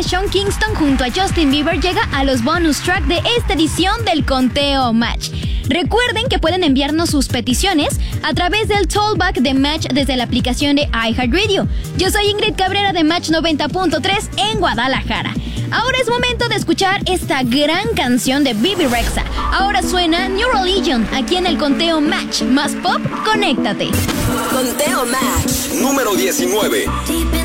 Sean Kingston junto a Justin Bieber llega a los bonus track de esta edición del Conteo Match. Recuerden que pueden enviarnos sus peticiones a través del Tollback de Match desde la aplicación de iHeartRadio. Yo soy Ingrid Cabrera de Match 90.3 en Guadalajara. Ahora es momento de escuchar esta gran canción de Bebe Rexha. Ahora suena New Religion aquí en el Conteo Match. Más pop, conéctate. Conteo Match número 19.